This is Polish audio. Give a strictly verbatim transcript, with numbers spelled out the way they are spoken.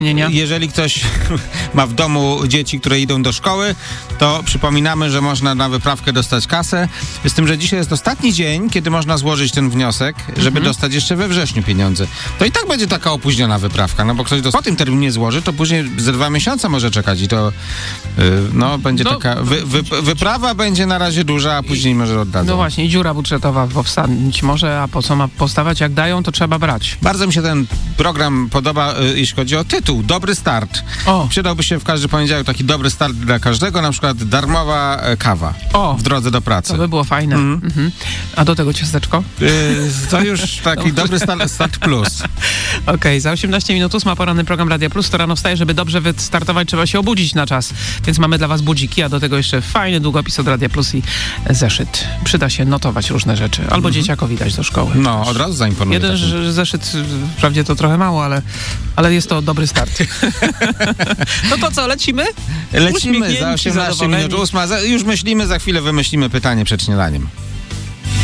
Jeżeli ktoś ma w domu dzieci, które idą do szkoły, to przypominamy, że można na wyprawkę dostać kasę. Z tym, że dzisiaj jest ostatni dzień, kiedy można złożyć ten wniosek, żeby mhm. dostać jeszcze we wrześniu pieniądze. To i tak będzie taka opóźniona wyprawka, no bo ktoś do... po tym terminie złoży, to później ze dwa miesiące może czekać i to yy, no będzie no, taka... Wy, wy, wyprawa będzie na razie duża, a później może oddadzą. No właśnie, i dziura budżetowa powstać może, a po co ma powstawać? Jak dają, to trzeba brać. Bardzo mi się ten program podoba, yy, jeśli chodzi o tytuł. Dobry start. O. Przydałby się w każdy poniedziałek taki dobry start dla każdego, na przykład darmowa e, kawa o. w drodze do pracy. To by było fajne. Mm. Mhm. A do tego ciasteczko? Yy, to już taki dobry start, start plus. Okej, okay, za osiemnaście minut ósma poranny program Radia Plus. To rano wstaje, żeby dobrze wystartować, trzeba się obudzić na czas. Więc mamy dla was budziki, a do tego jeszcze fajny długopis od Radia Plus i zeszyt. Przyda się notować różne rzeczy. Albo mm. dzieciakowi dać do szkoły. No, od razu zaimponuję. Jeden takim. zeszyt, wprawdzie to trochę mało, ale, ale jest to dobry start. No to co, lecimy? Lecimy za osiemnaście minut ósma. Już myślimy, za chwilę wymyślimy pytanie przed śniadaniem.